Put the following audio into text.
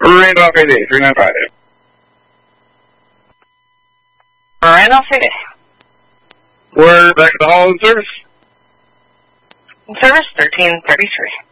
Randolph AD, 395. Randolph AD. We're back at the hall in service. In service, 1333.